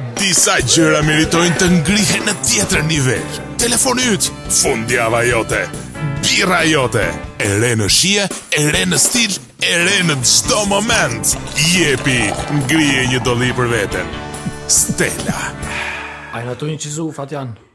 Disa gjëra meritojnë të ngrihen në tjetër nivel. Telefoni yt, fundjava jote, birra jote, e re në shije, e re në stil, e re në çdo moment. Jepi, ngrije një dolli për veten. Stella. Ai na tu një qizu, Fatjan.